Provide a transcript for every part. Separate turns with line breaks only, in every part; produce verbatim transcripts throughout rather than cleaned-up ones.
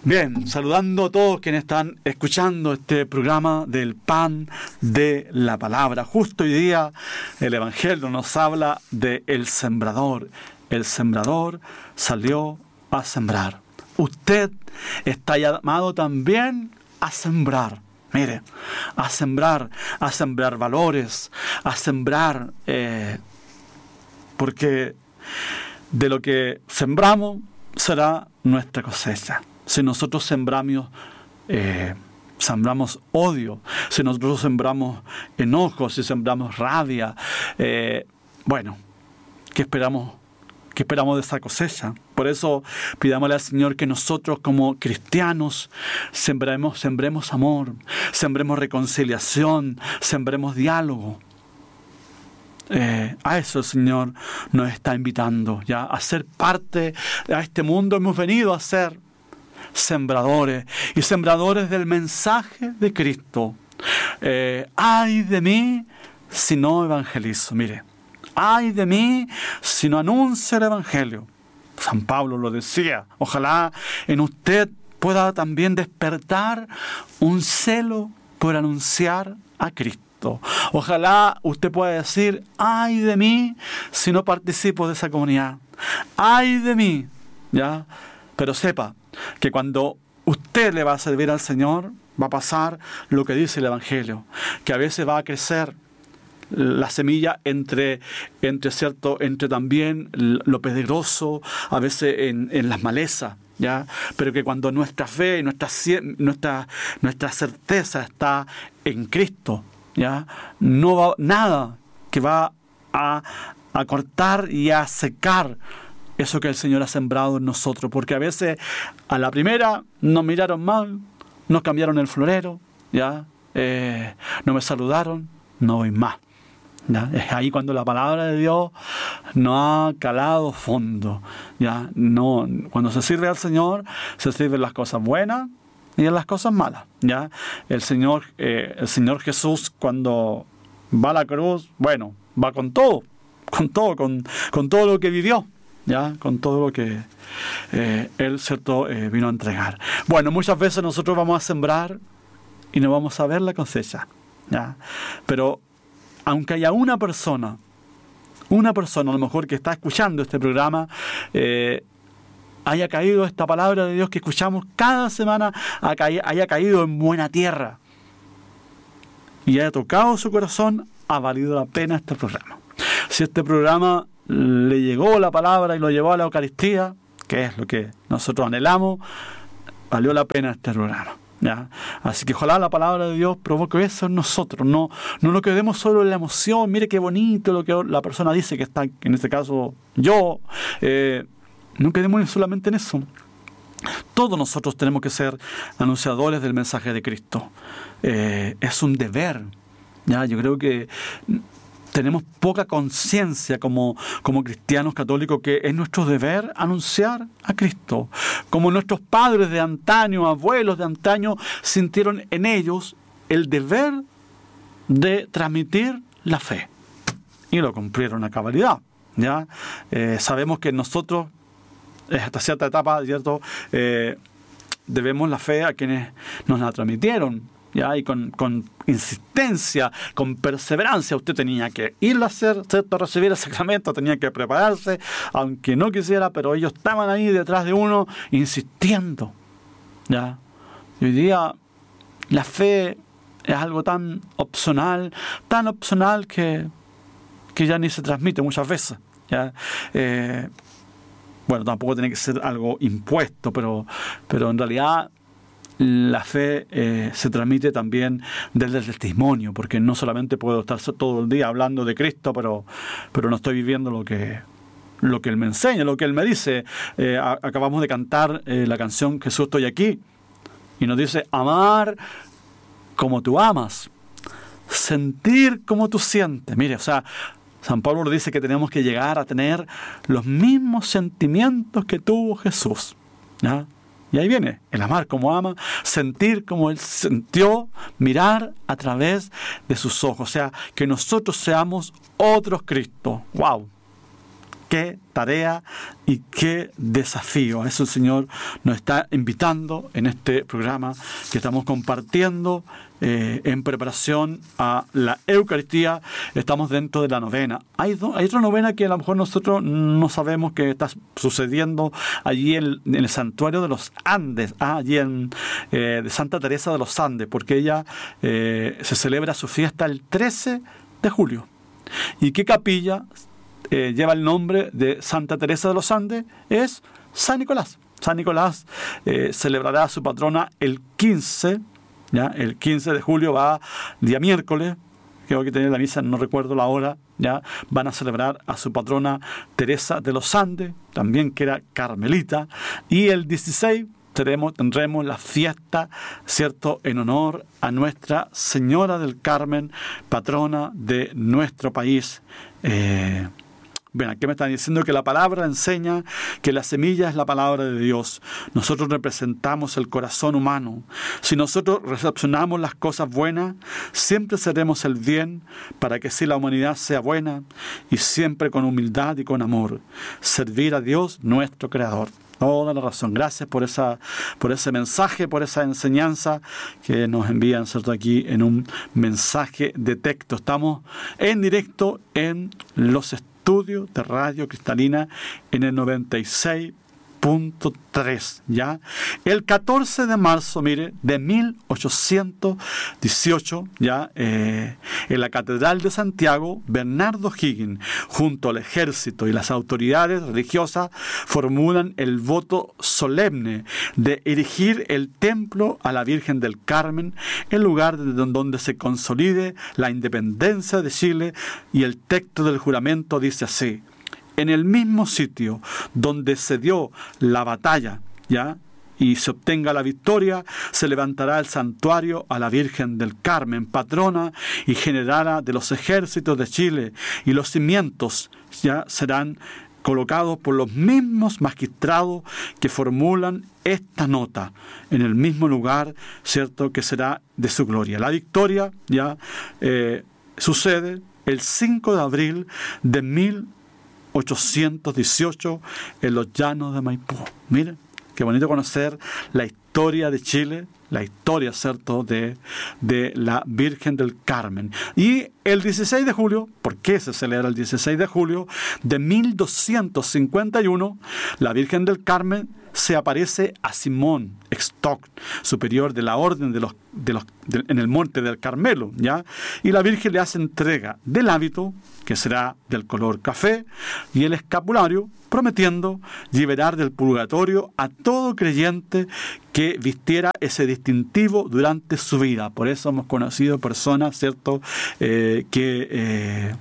Bien, saludando a todos quienes están escuchando este programa del Pan de la Palabra. Justo hoy día el Evangelio nos habla de el sembrador. El sembrador salió a sembrar. Usted está llamado también a sembrar. Mire, a sembrar, a sembrar valores, a sembrar, eh, porque de lo que sembramos será nuestra cosecha. Si nosotros sembramos, eh, sembramos odio, si nosotros sembramos enojo, si sembramos rabia, eh, bueno, ¿qué esperamos? ¿Qué esperamos de esa cosecha? Por eso pidámosle al Señor que nosotros como cristianos sembremos, sembremos amor, sembremos reconciliación, sembremos diálogo. Eh, a eso el Señor nos está invitando, ya a ser parte de este mundo. Hemos venido a ser sembradores y sembradores del mensaje de Cristo. Eh, ay de mí si no evangelizo. Mire, ay de mí si no anuncio el Evangelio. San Pablo lo decía. Ojalá en usted pueda también despertar un celo por anunciar a Cristo. Ojalá usted pueda decir, ay de mí si no participo de esa comunidad. Ay de mí, ¿ya? Pero sepa que cuando usted le va a servir al Señor, va a pasar lo que dice el Evangelio, que a veces va a crecer la semilla entre, entre cierto, entre también lo pedregoso, a veces en, en las malezas, ¿ya? Pero que cuando nuestra fe y nuestra, nuestra, nuestra certeza está en Cristo, ¿ya? No va nada que va a, a cortar y a secar eso que el Señor ha sembrado en nosotros, porque a veces a la primera nos miraron mal, nos cambiaron el florero, ya, eh, no me saludaron, no voy más. ¿Ya? Es ahí cuando la palabra de Dios no ha calado fondo, ya, no, cuando se sirve al Señor, se sirven las cosas buenas y en las cosas malas, ya. El Señor, eh, el Señor Jesús cuando va a la cruz, bueno, va con todo, con todo, con, con todo lo que vivió. Ya, con todo lo que eh, Él, cierto, eh, vino a entregar. Bueno, muchas veces nosotros vamos a sembrar y no vamos a ver la cosecha, ¿ya? Pero aunque haya una persona, una persona a lo mejor que está escuchando este programa, eh, haya caído esta palabra de Dios que escuchamos cada semana, haya caído en buena tierra y haya tocado su corazón, ha valido la pena este programa. Si este programa le llegó la palabra y lo llevó a la Eucaristía, que es lo que nosotros anhelamos, valió la pena este programa, ¿ya? Así que ojalá la palabra de Dios provoque eso en nosotros, no, no nos quedemos solo en la emoción, mire qué bonito lo que la persona dice que está, en este caso yo, eh, no quedemos solamente en eso. Todos nosotros tenemos que ser anunciadores del mensaje de Cristo. Eh, es un deber, ¿ya? Yo creo que tenemos poca conciencia como, como cristianos católicos que es nuestro deber anunciar a Cristo. Como nuestros padres de antaño, abuelos de antaño, sintieron en ellos el deber de transmitir la fe. Y lo cumplieron a cabalidad, ¿ya? Eh, sabemos que nosotros, hasta cierta etapa, ¿cierto? Eh, debemos la fe a quienes nos la transmitieron. ¿Ya? Y con, con insistencia, con perseverancia, usted tenía que ir a hacer, ¿cierto? Recibir el sacramento, tenía que prepararse, aunque no quisiera, pero ellos estaban ahí detrás de uno, insistiendo, ¿ya? Y hoy día la fe es algo tan opcional, tan opcional que, que ya ni se transmite muchas veces, ¿ya? Eh, bueno, tampoco tiene que ser algo impuesto, pero, pero en realidad la fe eh, se transmite también desde el testimonio, porque no solamente puedo estar todo el día hablando de Cristo, pero, pero no estoy viviendo lo que, lo que Él me enseña, lo que Él me dice. Eh, a, acabamos de cantar eh, la canción Jesús estoy aquí, y nos dice amar como tú amas, sentir como tú sientes. Mire, o sea, San Pablo dice que tenemos que llegar a tener los mismos sentimientos que tuvo Jesús, ¿ya? Y ahí viene, el amar como ama, sentir como Él sintió, mirar a través de sus ojos. O sea, que nosotros seamos otros Cristo. ¡Wow! qué tarea y qué desafío. A eso el Señor nos está invitando en este programa que estamos compartiendo eh, en preparación a la Eucaristía. Estamos dentro de la novena. Hay, do, hay otra novena que a lo mejor nosotros no sabemos que está sucediendo allí en, en el santuario de los Andes, ah, allí en eh, de Santa Teresa de los Andes, porque ella eh, se celebra su fiesta el trece de julio. ¿Y qué capilla eh, lleva el nombre de Santa Teresa de los Andes? Es San Nicolás. San Nicolás eh, celebrará a su patrona el quince, ¿ya? El quince de julio va día miércoles, creo que tenía la misa, no recuerdo la hora, ¿ya? Van a celebrar a su patrona Teresa de los Andes, también que era carmelita, y el dieciséis Tenemos, tendremos la fiesta, ¿cierto?, en honor a Nuestra Señora del Carmen, patrona de nuestro país. Eh, Bien, aquí me están diciendo que la palabra enseña que la semilla es la palabra de Dios. Nosotros representamos el corazón humano. Si nosotros recepcionamos las cosas buenas, siempre seremos el bien para que así la humanidad sea buena y siempre con humildad y con amor. Servir a Dios, nuestro Creador. Toda la razón. Gracias por esa, por ese mensaje, por esa enseñanza que nos envían, ¿cierto?, aquí en un mensaje de texto. Estamos en directo en los estudios de Radio Cristalina en el noventa y seis punto tres, ¿ya? El catorce de marzo, mire, de mil ochocientos dieciocho, ¿ya? Eh, en la Catedral de Santiago, Bernardo Higgins, junto al ejército y las autoridades religiosas, formulan el voto solemne de erigir el templo a la Virgen del Carmen, el lugar donde se consolide la independencia de Chile, y el texto del juramento dice así: en el mismo sitio donde se dio la batalla, ¿ya?, y se obtenga la victoria, se levantará el santuario a la Virgen del Carmen, patrona y generala de los ejércitos de Chile, y los cimientos ya serán colocados por los mismos magistrados que formulan esta nota, en el mismo lugar, ¿cierto?, que será de su gloria. La victoria ya eh, sucede el cinco de abril de mil ochocientos dieciocho en los llanos de Maipú. Miren, qué bonito conocer la historia de Chile, la historia, ¿cierto?, de, de la Virgen del Carmen. Y el dieciséis de julio, ¿por qué se celebra el dieciséis de julio? De mil doscientos cincuenta y uno, la Virgen del Carmen se aparece a Simón Stock, superior de la orden de los, de los, de, en el monte del Carmelo, ¿ya? Y la Virgen le hace entrega del hábito, que será del color café, y el escapulario, prometiendo liberar del purgatorio a todo creyente que vistiera ese distintivo durante su vida. Por eso hemos conocido personas, ¿cierto?, eh, que, eh,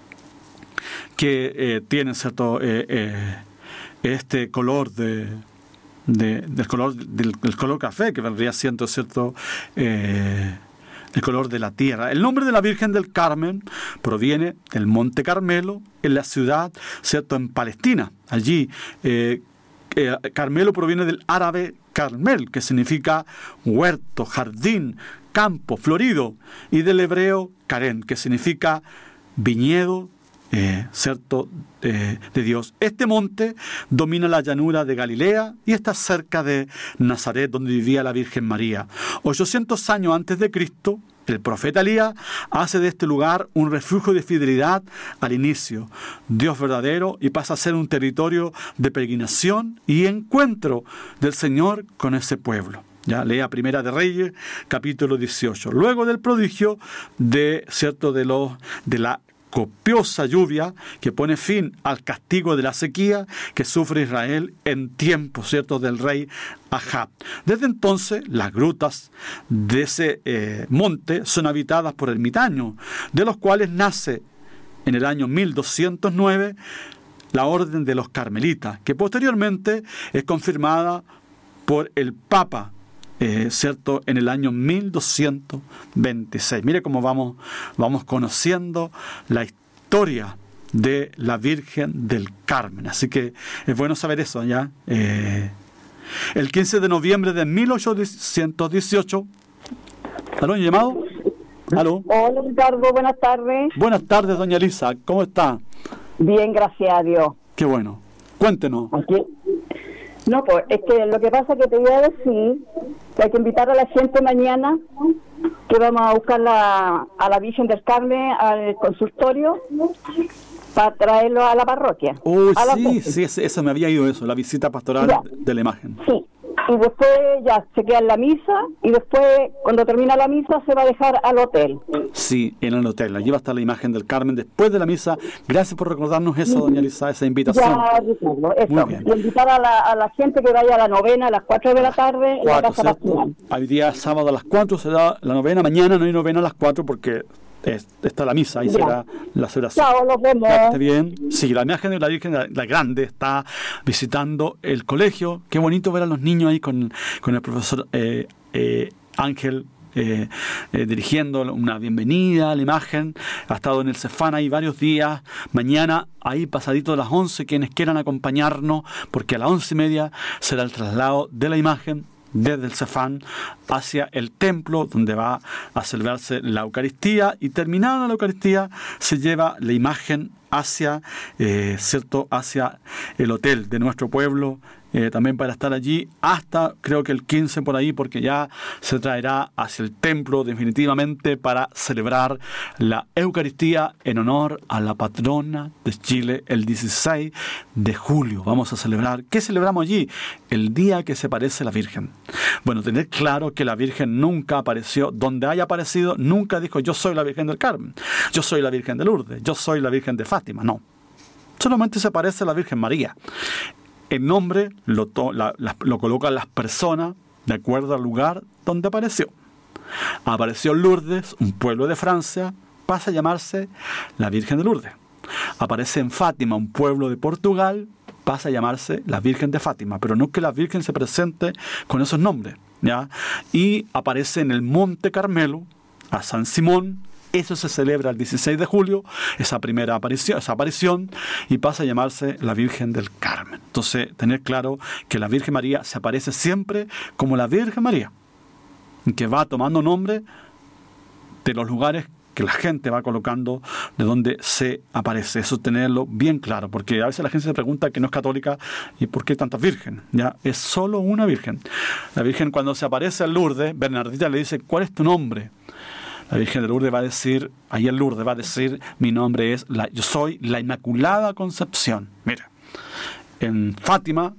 que eh, tienen, ¿cierto?, eh, eh, este color de... De, del, color, del, del color café, que vendría siendo, ¿cierto?, eh, el color de la tierra. El nombre de la Virgen del Carmen proviene del Monte Carmelo, en la ciudad, ¿cierto?, en Palestina. Allí, eh, eh, Carmelo proviene del árabe Carmel, que significa huerto, jardín, campo, florido, y del hebreo Karen, que significa viñedo, Eh, ¿cierto?, eh, de Dios. Este monte domina la llanura de Galilea y está cerca de Nazaret, donde vivía la Virgen María. ochocientos años antes de Cristo, el profeta Elías hace de este lugar un refugio de fidelidad al inicio, Dios verdadero, y pasa a ser un territorio de peregrinación y encuentro del Señor con ese pueblo. Ya, lea Primera de Reyes, capítulo dieciocho. Luego del prodigio de, ¿cierto?, de, los, de la copiosa lluvia que pone fin al castigo de la sequía que sufre Israel en tiempos, ¿cierto?, del rey Ahab. Desde entonces, las grutas de ese eh, monte son habitadas por ermitaños, de los cuales nace en el año mil doscientos nueve la Orden de los Carmelitas, que posteriormente es confirmada por el Papa, Eh, ¿cierto?, en el año mil doscientos veintiséis. Mire cómo vamos, vamos conociendo la historia de la Virgen del Carmen. Así que es bueno saber eso, ¿ya? Eh, el quince de noviembre de mil ochocientos dieciocho. ¿Aló, llamado? ¿Aló?
Hola, Ricardo, buenas tardes.
Buenas tardes, doña Elisa. ¿Cómo está?
Bien, gracias a Dios.
qué bueno. Cuéntenos.
Aquí. No, pues es que lo que pasa es que te voy a decir que hay que invitar a la gente mañana, que vamos a buscar la, a la Virgen del Carmen al consultorio para traerlo a la parroquia.
Uy,
a
sí, sí, eso me había ido eso, la visita pastoral
ya.
de la imagen.
Sí, y después ya se queda en la misa y después cuando termina la misa se va a dejar al hotel.
Sí, en el hotel, allí va a estar la imagen del Carmen después de la misa. Gracias por recordarnos eso, doña Elisa, esa invitación.
Ya, Ricardo, eso.
Muy bien.
Y invitar a la, a la gente que vaya a la novena a las cuatro de la tarde en la
Cuatro,
Casa
¿cierto?
Pastoral.
Hoy día sábado a las cuatro será la novena, mañana no hay novena a las cuatro porque es, está la misa, ahí
Ya.
será la celebración.
Chao, los vemos.
Ya que esté bien. Sí, la imagen de la Virgen, la, la grande, está visitando el colegio. Qué bonito ver a los niños ahí con, con el profesor eh, eh, Ángel eh, eh, dirigiendo una bienvenida a la imagen. Ha estado en el Cefán ahí varios días. Mañana, ahí pasadito de las once, quienes quieran acompañarnos, porque a las once y media será el traslado de la imagen desde el Cefán hacia el templo donde va a celebrarse la Eucaristía, y terminada la Eucaristía se lleva la imagen hacia, eh, cierto, hacia el hotel de nuestro pueblo, eh, también para estar allí hasta creo que el quince por ahí, porque ya se traerá hacia el templo definitivamente para celebrar la Eucaristía en honor a la patrona de Chile el dieciséis de julio. Vamos a celebrar, ¿qué celebramos allí? El día que se aparece la Virgen. Bueno, tener claro que la Virgen nunca apareció, donde haya aparecido, nunca dijo yo soy la Virgen del Carmen, yo soy la Virgen de Lourdes, yo soy la Virgen de Fátima, no. Solamente se aparece la Virgen María. El nombre lo, to, la, la, lo colocan las personas de acuerdo al lugar donde apareció. Apareció en Lourdes, un pueblo de Francia, pasa a llamarse la Virgen de Lourdes. Aparece en Fátima, un pueblo de Portugal, pasa a llamarse la Virgen de Fátima, pero no que la Virgen se presente con esos nombres, ¿ya? Y aparece en el Monte Carmelo, a San Simón. Eso se celebra el dieciséis de julio, esa primera aparición, esa aparición, y pasa a llamarse la Virgen del Carmen. Entonces, tener claro que la Virgen María se aparece siempre como la Virgen María, que va tomando nombre de los lugares que la gente va colocando de donde se aparece. Eso tenerlo bien claro, porque a veces la gente se pregunta que no es católica y por qué tantas virgen. Ya es solo una virgen. La Virgen, cuando se aparece en Lourdes, Bernardita le dice, ¿cuál es tu nombre? La Virgen de Lourdes va a decir, ahí en Lourdes va a decir, mi nombre es, la, yo soy la Inmaculada Concepción. Mira, en Fátima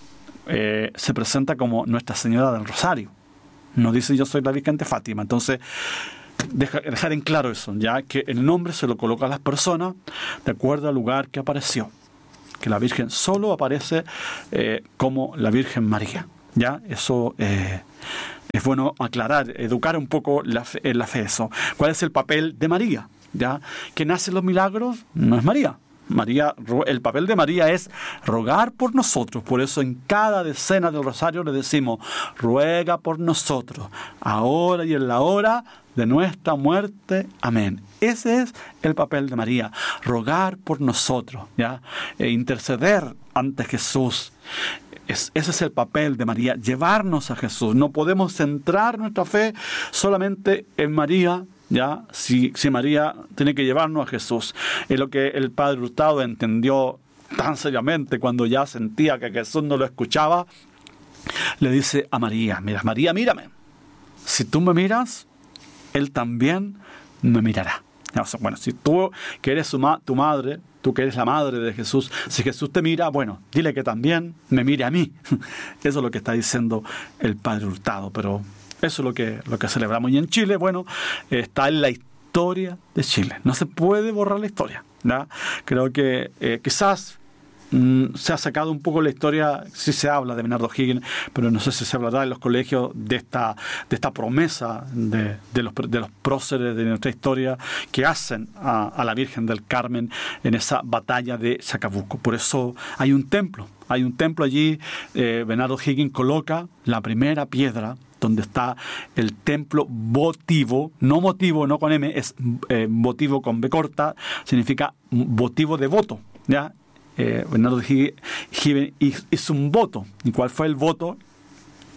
eh, se presenta como Nuestra Señora del Rosario. No dice yo soy la Virgen de Fátima. Entonces, deja, dejar en claro eso, ya que el nombre se lo coloca a las personas de acuerdo al lugar que apareció. Que la Virgen solo aparece eh, como la Virgen María. Ya, eso... Eh, Es bueno aclarar, educar un poco la fe, en la fe eso. ¿Cuál es el papel de María? ¿Ya? ¿Quién hace los milagros? No es María. María, el papel de María es rogar por nosotros. Por eso en cada decena del rosario le decimos, ruega por nosotros, ahora y en la hora de nuestra muerte. Amén. Ese es el papel de María, rogar por nosotros, ¿ya? E interceder ante Jesús. Es, ese es el papel de María, llevarnos a Jesús. No podemos centrar nuestra fe solamente en María, ¿ya? Si, si María tiene que llevarnos a Jesús. Es lo que el Padre Hurtado entendió tan seriamente cuando ya sentía que Jesús no lo escuchaba. Le dice a María, mira, María, mírame. Si tú me miras, Él también me mirará. Bueno, si tú que eres su ma- tu madre, tú que eres la madre de Jesús, si Jesús te mira, bueno, dile que también me mire a mí. Eso es lo que está diciendo el Padre Hurtado, pero eso es lo que, lo que celebramos. Y en Chile, bueno, está en la historia de Chile. No se puede borrar la historia, ¿no? Creo que eh, quizás mm, se ha sacado un poco la historia, sí se habla de Bernardo O'Higgins, pero no sé si se hablará en los colegios de esta, de esta promesa de, de, los, de los próceres de nuestra historia que hacen a, a la Virgen del Carmen en esa batalla de Chacabuco. Por eso hay un templo, hay un templo allí. eh, Bernardo O'Higgins coloca la primera piedra donde está el templo votivo, no motivo, no con M, es eh, votivo con B corta, significa votivo de voto, ¿ya? Eh, Bernardo O'Higgins hizo un voto. ¿Y cuál fue el voto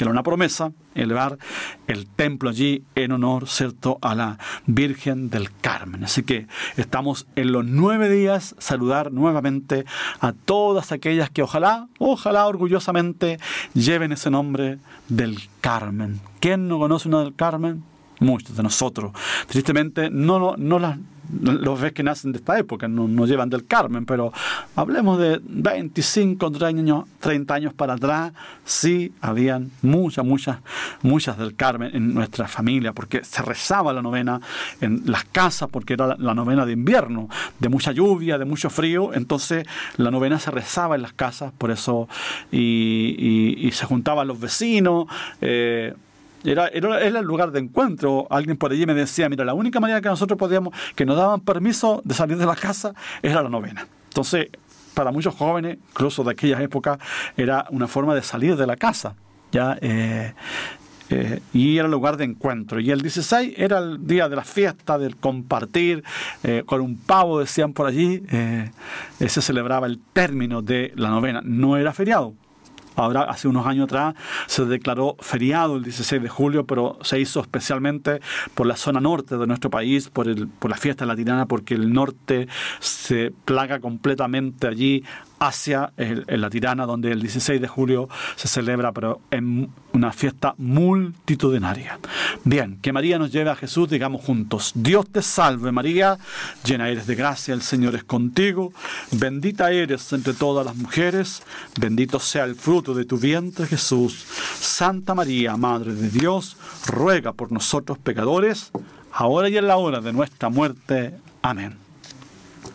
que era una promesa, elevar el templo allí en honor, ¿cierto?, a la Virgen del Carmen. Así que estamos en los nueve días, saludar nuevamente a todas aquellas que ojalá, ojalá orgullosamente lleven ese nombre del Carmen. ¿Quién no conoce uno del Carmen? Muchos de nosotros. Tristemente no, no, no las... los ves que nacen de esta época, no, no llevan del Carmen, pero hablemos de veinticinco, treinta años para atrás, sí, habían muchas, muchas, muchas del Carmen en nuestra familia, porque se rezaba la novena en las casas, porque era la, la novena de invierno, de mucha lluvia, de mucho frío, entonces la novena se rezaba en las casas, por eso, y, y, y se juntaban los vecinos, eh, Era, era, era el lugar de encuentro. Alguien por allí me decía, mira, la única manera que nosotros podíamos, que nos daban permiso de salir de la casa, era la novena. Entonces, para muchos jóvenes, incluso de aquella época, era una forma de salir de la casa, ¿ya? Eh, eh, y era el lugar de encuentro. Y el dieciséis era el día de la fiesta, del compartir, eh, con un pavo, decían por allí, eh, eh, se celebraba el término de la novena. No era feriado. Ahora, hace unos años atrás, se declaró feriado el dieciséis de julio, pero se hizo especialmente por la zona norte de nuestro país, por, el, por la fiesta de la Tirana, porque el norte se plaga completamente allí hacia el, el la Tirana, donde el dieciséis de julio se celebra, pero en una fiesta multitudinaria. Bien, que María nos lleve a Jesús, digamos juntos: Dios te salve María, llena eres de gracia, el Señor es contigo, bendita eres entre todas las mujeres, bendito sea el fruto de tu vientre Jesús. Santa María, Madre de Dios, ruega por nosotros pecadores, ahora y en la hora de nuestra muerte. Amén.